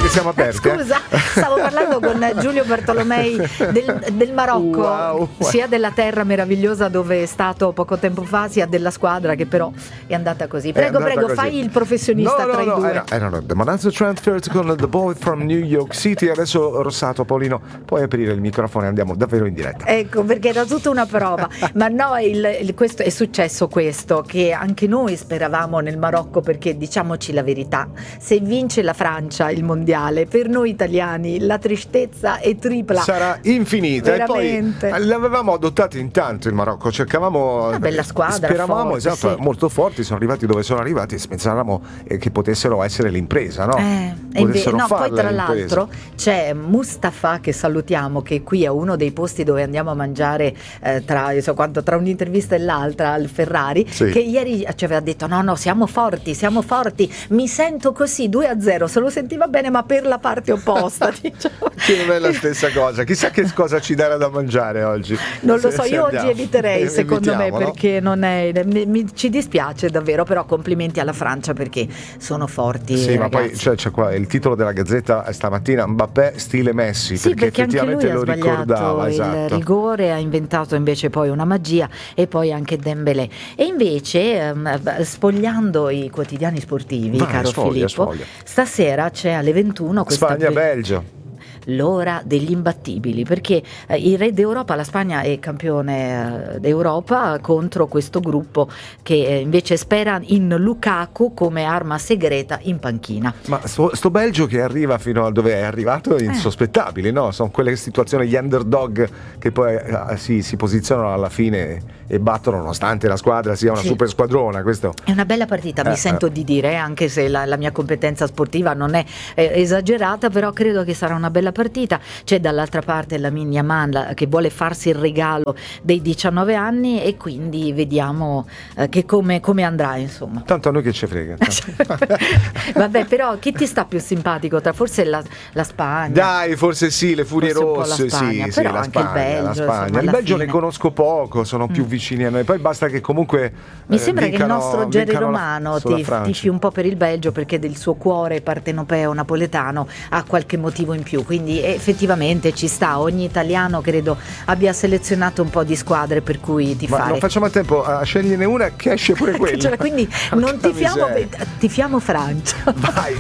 che siamo aperti. Scusa, stavo parlando con Giulio Bartolomei del Marocco, Wow. sia della terra meravigliosa dove è stato poco tempo fa, sia della squadra che però è andata così. Prego, così. fai il professionista tra i due. Erano The Manazzo Transfers con The Boy from New York City. Adesso Rossato, Paolino, puoi aprire il microfono e andiamo davvero in diretta. Ecco, perché era tutta una prova. Ma no, questo è successo, questo che anche noi speravamo nel Marocco, perché diciamoci la verità, se vince la Francia il mondiale, per noi italiani la tristezza è tripla. Sarà infinita. Veramente. E poi l'avevamo adottato intanto il Marocco, cercavamo una bella squadra, speravamo, forte, esatto, sì. molto forti, sono arrivati dove sono arrivati e pensavamo che potessero essere l'impresa, no? Potessero No, poi farla tra l'impresa. l'altro c'è Mustafa, che salutiamo, che qui è uno dei posti dove andiamo a mangiare tra un'intervista e l'altra al Ferrari, Sì. che ieri ci aveva detto no, siamo forti, mi sento così 2-0, se lo sentiva bene ma per la parte opposta, diciamo. Che non è la stessa cosa, chissà che cosa ci darà da mangiare oggi. Non lo Se- so, se io andiamo. oggi eviterei, secondo me, Evitiamo, no? perché non è, ci dispiace davvero, però complimenti alla Francia perché sono forti. Sì, ma ragazzi. poi c'è qua il titolo della Gazzetta stamattina, Mbappé stile Messi, Sì, perché anche lui effettivamente ha lo ricordava, sbagliato il esatto. rigore, ha inventato invece poi una magia, e poi anche Dembélé. E invece spogliando i quotidiani sportivi, Vai, caro sfoglia, Filippo, sfoglia. stasera c'è alle 21 questa Spagna-Belgio. l'ora degli imbattibili, perché il re d'Europa, la Spagna è campione d'Europa contro questo gruppo che invece spera in Lukaku come arma segreta in panchina. Ma sto Belgio che arriva fino a dove è arrivato è insospettabile, no? Sono quelle situazioni, gli underdog che poi si posizionano alla fine e battono, nonostante la squadra sia una Sì. super squadrona. Questo È una bella partita, mi sento di dire, anche se la mia competenza sportiva non è esagerata, però credo che sarà una bella partita. C'è dall'altra parte Lamine Yamal che vuole farsi il regalo dei 19 anni e quindi vediamo che come andrà, insomma. tanto a noi che ci frega. Vabbè, però chi ti sta più simpatico? Forse la Spagna. Dai, forse sì, le Furie Forse un po' la Rosse, Spagna, sì, però la anche il Spagna, Belgio, la Spagna. insomma, Il alla Belgio ne fine. conosco poco, sono più vicini a noi. Poi basta che comunque Mi sembra che il nostro Jerry vincano Romano sulla tifi Francia. un po' per il Belgio, perché del suo cuore partenopeo napoletano ha qualche motivo in più, quindi effettivamente ci sta. Ogni italiano credo abbia selezionato un po' di squadre per cui Ma tifare. non facciamo a tempo a sceglierne una che esce pure quella. Quindi non Porca tifiamo, miseria. tifiamo Francia. Vai.